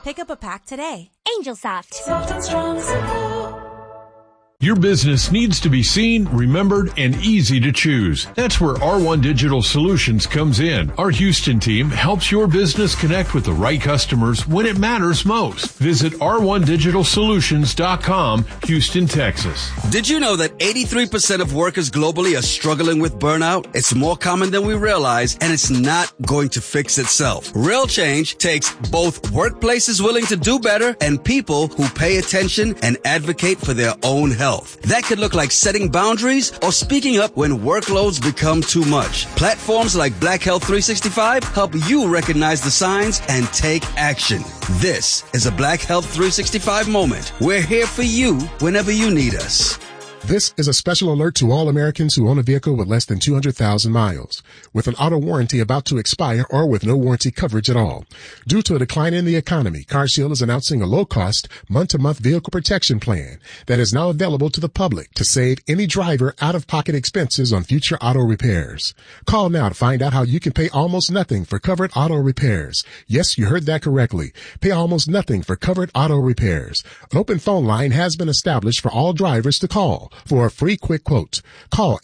Pick up a pack today. Angel Soft. Soft and strong support. Your business needs to be seen, remembered, and easy to choose. That's where R1 Digital Solutions comes in. Our Houston team helps your business connect with the right customers when it matters most. Visit r1digitalsolutions.com, Houston, Texas. Did you know that 83% of workers globally are struggling with burnout? It's more common than we realize, and it's not going to fix itself. Real change takes both workplaces willing to do better and people who pay attention and advocate for their own health. That could look like setting boundaries or speaking up when workloads become too much. Platforms like Black Health 365 help you recognize the signs and take action. This is a Black Health 365 moment. We're here for you whenever you need us. This is a special alert to all Americans who own a vehicle with less than 200,000 miles, with an auto warranty about to expire or with no warranty coverage at all. Due to a decline in the economy, CarShield is announcing a low-cost, month-to-month vehicle protection plan that is now available to the public to save any driver out-of-pocket expenses on future auto repairs. Call now to find out how you can pay almost nothing for covered auto repairs. Yes, you heard that correctly. Pay almost nothing for covered auto repairs. An open phone line has been established for all drivers to call for a free quick quote. Call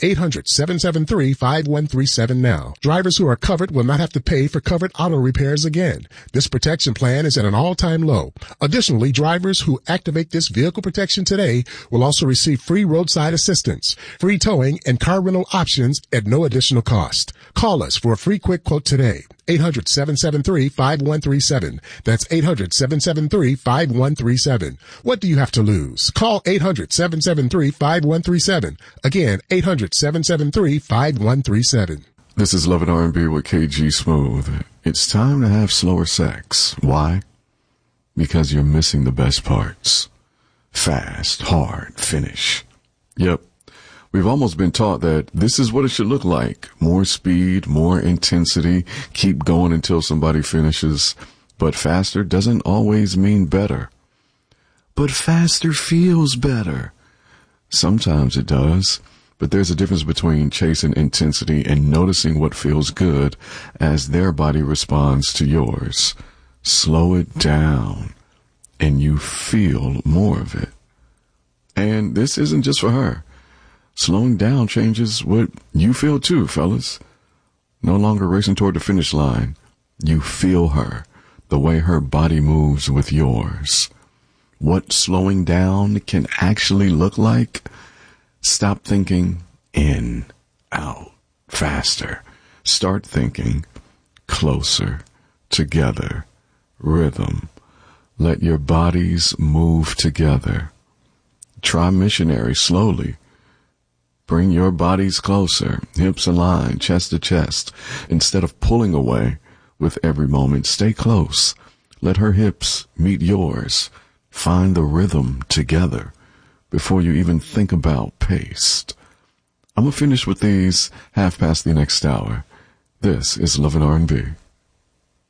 800-773-5137 now. Drivers who are covered will not have to pay for covered auto repairs again. This protection plan is at an all-time low. Additionally, drivers who activate this vehicle protection today will also receive free roadside assistance, free towing, and car rental options at no additional cost. Call us for a free quick quote today. 800-773-5137. That's 800-773-5137. What do you have to lose? Call 800-773-5137. Again, 800-773-5137. This is Love and R&B with KG Smooth. It's time to have slower sex. Why? Because you're missing the best parts. Fast, hard, finish. Yep. We've almost been taught that this is what it should look like. More speed, more intensity, keep going until somebody finishes. But faster doesn't always mean better. But faster feels better. Sometimes it does. But there's a difference between chasing intensity and noticing what feels good as their body responds to yours. Slow it down, and you feel more of it. And this isn't just for her. Slowing down changes what you feel too, fellas. No longer racing toward the finish line. You feel her, the way her body moves with yours. What slowing down can actually look like? Stop thinking in, out, faster. Start thinking closer, together, rhythm. Let your bodies move together. Try missionary slowly. Bring your bodies closer, hips aligned, chest to chest. Instead of pulling away with every moment, stay close. Let her hips meet yours. Find the rhythm together before you even think about pace. I'm going to finish with these half past the next hour. This is Love and R&B.